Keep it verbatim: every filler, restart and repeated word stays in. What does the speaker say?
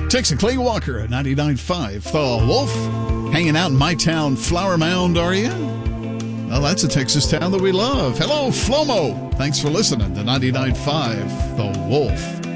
Tex and Clay Walker at ninety-nine point five. The Wolf. Hanging out in my town, Flower Mound, are you? Well, that's a Texas town that we love. Hello, Flomo. Thanks for listening to ninety-nine point five. The Wolf.